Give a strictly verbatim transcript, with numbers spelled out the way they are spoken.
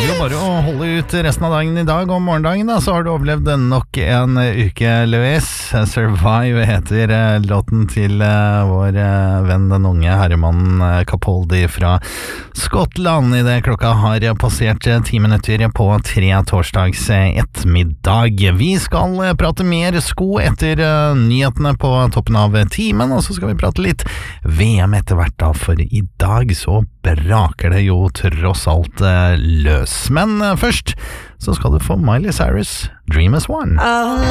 er jo bare å holde ut resten av dagen i dag. Og morgendagen da, så har du overlevd nok en uke, Louis. Survive heter låten til vår venn, den unge herremannen Capaldi fra Skottland. I det klokka har passert ti minutter på tre torsdags ettermiddag. Vi skal prate mer sko etter nyhetene på toppen av timen, og så skal vi prate litt V M etter hvert da, for i dag så braker det jo tross alt løs. Men først så skal du få Miley Cyrus, Dream as One. Oh,